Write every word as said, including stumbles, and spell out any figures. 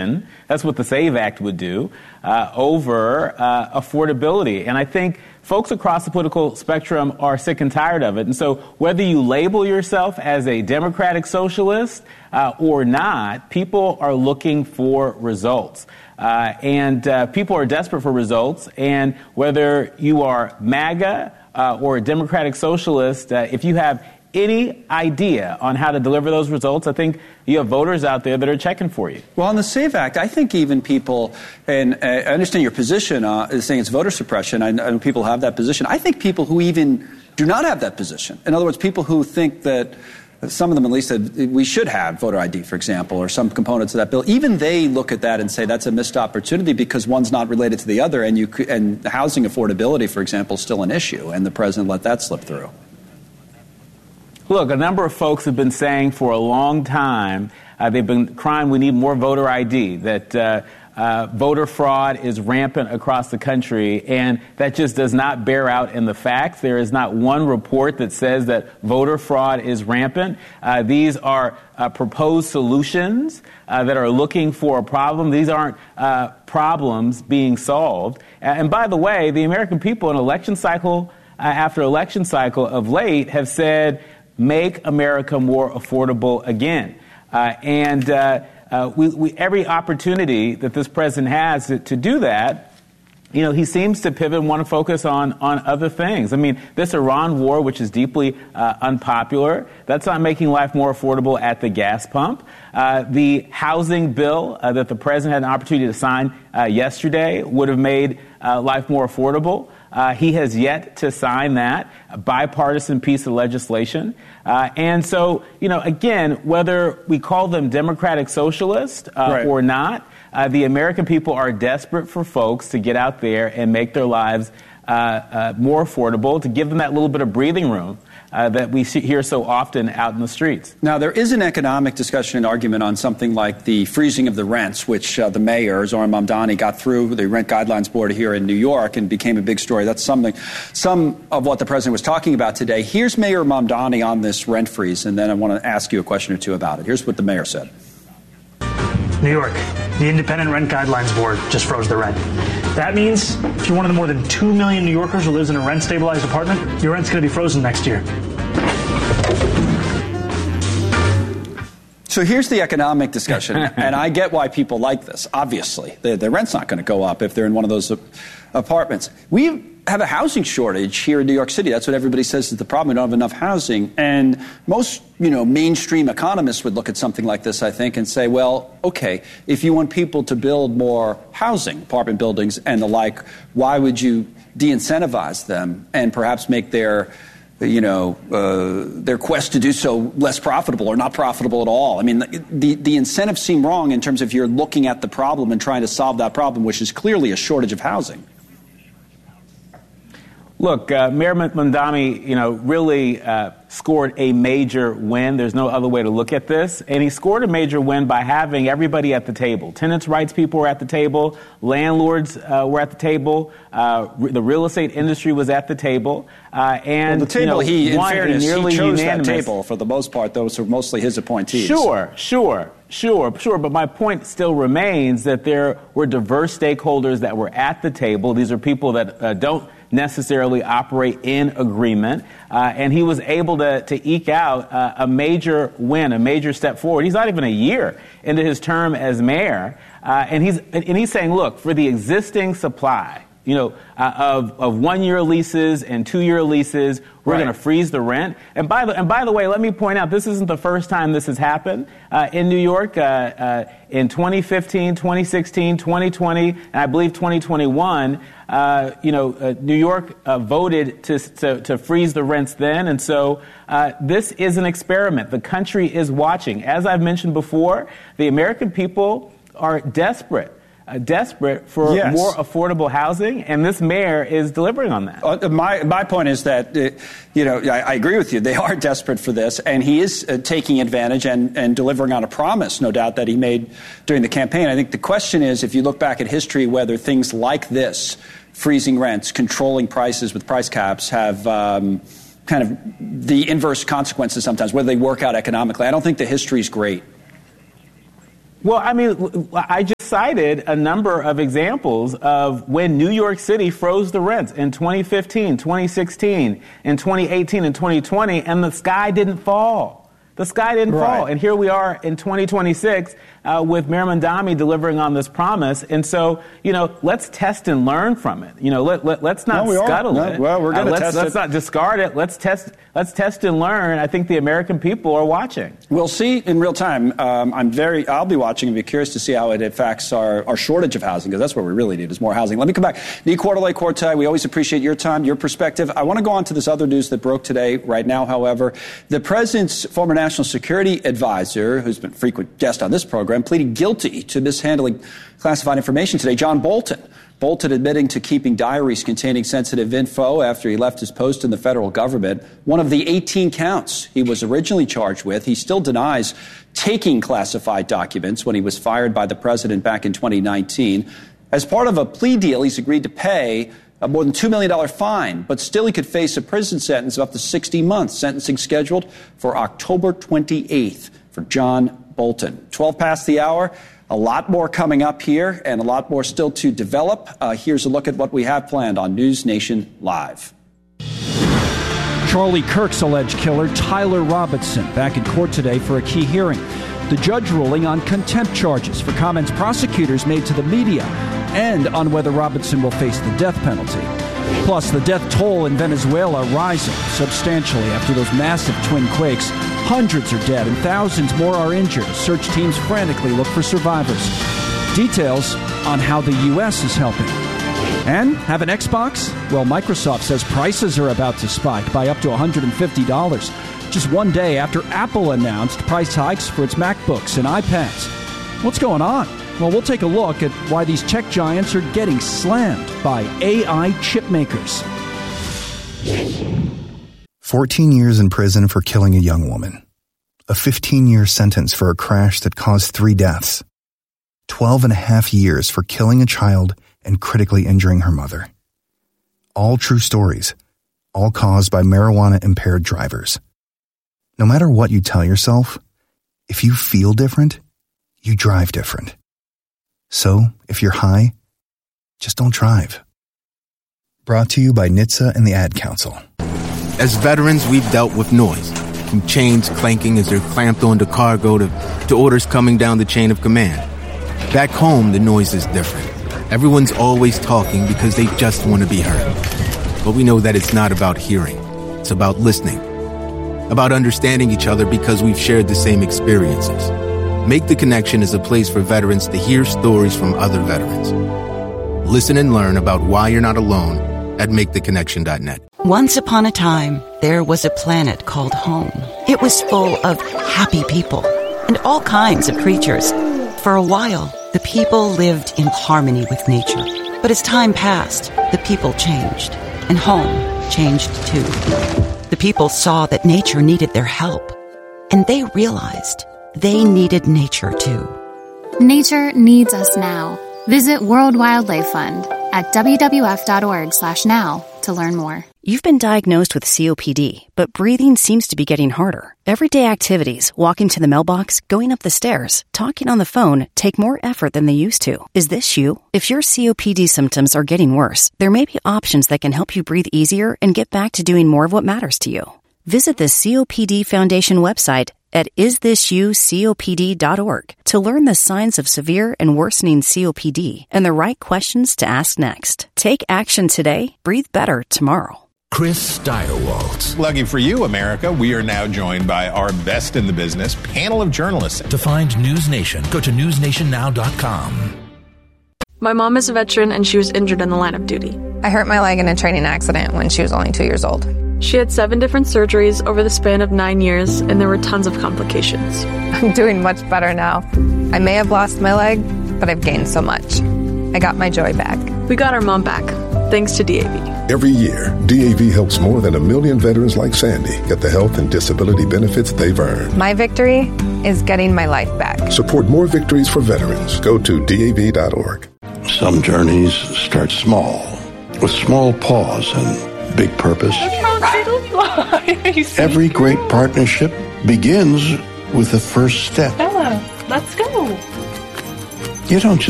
That's what the SAVE Act would do, uh, over uh, affordability. And I think folks across the political spectrum are sick and tired of it. And so whether you label yourself as a democratic socialist uh, or not, people are looking for results. Uh, and uh, people are desperate for results. And whether you are MAGA uh, or a democratic socialist, uh, if you have any idea on how to deliver those results, I think you have voters out there that are checking for you. Well, on the SAVE Act, I think even people, and I understand your position, uh, saying it's voter suppression. I know people have that position. I think people who even do not have that position, in other words, people who think that, some of them at least, that we should have voter I D, for example, or some components of that bill, even they look at that and say that's a missed opportunity because one's not related to the other, and you and housing affordability, for example, is still an issue, and the president let that slip through. Look, a number of folks have been saying for a long time, uh, they've been crying we need more voter I D, that uh, uh, voter fraud is rampant across the country, and that just does not bear out in the facts. There is not one report that says that voter fraud is rampant. Uh, these are uh, proposed solutions uh, that are looking for a problem. These aren't uh, problems being solved. And by the way, the American people in election cycle uh, after election cycle of late have said, make America more affordable again. Uh, and uh, uh, we, we, every opportunity that this president has to, to do that, you know, he seems to pivot and want to focus on, on other things. I mean, this Iran war, which is deeply uh, unpopular, that's not making life more affordable at the gas pump. Uh, the housing bill uh, that the president had an opportunity to sign uh, yesterday would have made uh, life more affordable. Uh, he has yet to sign that, a bipartisan piece of legislation. Uh, and so, you know, again, whether we call them democratic socialists uh, right. or not, uh, the American people are desperate for folks to get out there and make their lives uh, uh, more affordable, to give them that little bit of breathing room Uh, that we see, hear so often out in the streets. Now, there is an economic discussion and argument on something like the freezing of the rents, which uh, the mayor, Zohran Mamdani, got through the Rent Guidelines Board here in New York and became a big story. That's something, some of what the president was talking about today. Here's Mayor Mamdani on this rent freeze, and then I want to ask you a question or two about it. Here's what the mayor said. New York, the Independent Rent Guidelines Board just froze the rent. That means if you're one of the more than two million New Yorkers who lives in a rent-stabilized apartment, your rent's going to be frozen next year. So here's the economic discussion, and I get why people like this, obviously. The, the rent's not going to go up if they're in one of those apartments. We have a housing shortage here in New York City. That's what everybody says is the problem. We don't have enough housing. And most, you know, mainstream economists would look at something like this, I think, and say, well, okay, if you want people to build more housing, apartment buildings and the like, why would you de-incentivize them and perhaps make their you know, uh, their quest to do so less profitable or not profitable at all? I mean, the, the incentives seem wrong in terms of you're looking at the problem and trying to solve that problem, which is clearly a shortage of housing. Look, uh, Mayor Mamdani, you know, really uh, scored a major win. There's no other way to look at this. And he scored a major win by having everybody at the table. Tenants' rights people were at the table. Landlords uh, were at the table. Uh, re- the real estate industry was at the table. Uh, and well, the table, you know, he, in won fairness, nearly he chose unanimous. that table for the most part. Those are mostly his appointees. Sure, sure. Sure, sure. But my point still remains that there were diverse stakeholders that were at the table. These are people that uh, don't necessarily operate in agreement. Uh, and he was able to, to eke out uh, a major win, a major step forward. He's not even a year into his term as mayor. Uh, and he's and he's saying, look, for the existing supply, you know, uh, of, of one-year leases and two-year leases, we're right. going to freeze the rent. And by the and by the way, let me point out, this isn't the first time this has happened uh, in New York. Uh, uh, in twenty fifteen, twenty sixteen, twenty twenty, and I believe twenty twenty-one, uh, you know, uh, New York uh, voted to, to to freeze the rents then. And so uh, this is an experiment. The country is watching. As I've mentioned before, the American people are desperate. Uh, desperate for yes. more affordable housing, and this mayor is delivering on that. Uh, my my point is that, uh, you know, I, I agree with you. They are desperate for this, and he is uh, taking advantage and, and delivering on a promise, no doubt, that he made during the campaign. I think the question is, if you look back at history, whether things like this, freezing rents, controlling prices with price caps, have um, kind of the inverse consequences sometimes, whether they work out economically. I don't think the history is great. Well, I mean, I just cited a number of examples of when New York City froze the rents in twenty fifteen, twenty sixteen, in twenty eighteen, and twenty twenty, and the sky didn't fall. The sky didn't Right. fall. And here we are in twenty twenty-six uh, with Mayor Mamdani delivering on this promise. And so, you know, let's test and learn from it. You know, let, let, let's not No, we are. scuttle No, it. well, we're gonna uh, let's, test let's it. not discard it. Let's test, let's test and learn. I think the American people are watching. We'll see in real time. Um, I'm very, I'll be watching and be curious to see how it affects our, our shortage of housing, because that's what we really need is more housing. Let me come back. Nii Quarterley, Cortai, we always appreciate your time, your perspective. I want to go on to this other news that broke today, right now, however. The president's former national security advisor, who's been a frequent guest on this program, pleaded guilty to mishandling classified information today. John Bolton. Bolton admitting to keeping diaries containing sensitive info after he left his post in the federal government. One of the eighteen counts he was originally charged with. He still denies taking classified documents when he was fired by the president back in twenty nineteen. As part of a plea deal, he's agreed to pay a more than two million dollars fine, but still he could face a prison sentence of up to sixty months. Sentencing scheduled for October twenty-eighth for John Bolton. twelve past the hour. A lot more coming up here and a lot more still to develop. Uh, here's a look at what we have planned on News Nation Live. Charlie Kirk's alleged killer, Tyler Robinson, back in court today for a key hearing. The judge ruling on contempt charges for comments prosecutors made to the media and on whether Robinson will face the death penalty. Plus, the death toll in Venezuela rising substantially after those massive twin quakes. Hundreds are dead and thousands more are injured. Search teams frantically look for survivors. Details on how the U S is helping. And have an Xbox? Well, Microsoft says prices are about to spike by up to one hundred fifty dollars. Just one day after Apple announced price hikes for its MacBooks and iPads. What's going on? Well, we'll take a look at why these tech giants are getting slammed by A I chip makers. fourteen years in prison for killing a young woman. A fifteen-year sentence for a crash that caused three deaths. twelve and a half years for killing a child and critically injuring her mother. All true stories, all caused by marijuana-impaired drivers. No matter what you tell yourself, if you feel different, you drive different. So, if you're high, just don't drive. Brought to you by N H T S A and the Ad Council. As veterans, we've dealt with noise, from chains clanking as they're clamped onto cargo to, to orders coming down the chain of command. Back home, the noise is different. Everyone's always talking because they just want to be heard. But we know that it's not about hearing. It's about listening. About understanding each other because we've shared the same experiences. Make the Connection is a place for veterans to hear stories from other veterans. Listen and learn about why you're not alone at make the connection dot net. Once upon a time, there was a planet called home. It was full of happy people and all kinds of creatures. For a while, the people lived in harmony with nature. But as time passed, the people changed, and home changed too. The people saw that nature needed their help, and they realized they needed nature too. Nature needs us now. Visit World Wildlife Fund at w w f dot org slash now to learn more. You've been diagnosed with C O P D, but breathing seems to be getting harder. Everyday activities, walking to the mailbox, going up the stairs, talking on the phone, take more effort than they used to. Is this you? If your C O P D symptoms are getting worse, there may be options that can help you breathe easier and get back to doing more of what matters to you. Visit the C O P D Foundation website at is this you copd dot org to learn the signs of severe and worsening C O P D and the right questions to ask next. Take action today. Breathe better tomorrow. Chris Steigerwald. Lucky for you, America, we are now joined by our best in the business panel of journalists. To find News Nation, go to news nation now dot com. My mom is a veteran and she was injured in the line of duty. I hurt my leg in a training accident when she was only two years old. She had seven different surgeries over the span of nine years, and there were tons of complications. I'm doing much better now. I may have lost my leg, but I've gained so much. I got my joy back. We got our mom back, thanks to D A V. Every year, D A V helps more than a million veterans like Sandy get the health and disability benefits they've earned. My victory is getting my life back. Support more victories for veterans. Go to D A V dot org. Some journeys start small, with small pause and big purpose. Every great partnership begins with the first step. Bella, let's go. You don't just